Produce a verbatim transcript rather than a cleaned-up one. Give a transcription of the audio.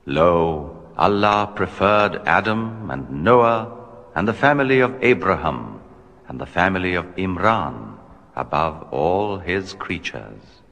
Lo, Allah preferred Adam and Noah and the family of Abraham and the family of Imran above all his creatures.